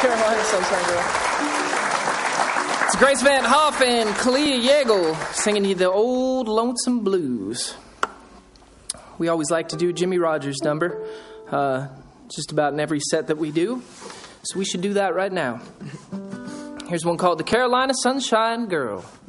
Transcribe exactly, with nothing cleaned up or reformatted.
Carolina Sunshine Girl. It's Grace Van Hoff and Kalia Yeagle singing you the old lonesome blues. We always like to do Jimmy Rogers' number, uh, just about in every set that we do. So we should do that right now. Here's one called The Carolina Sunshine Girl.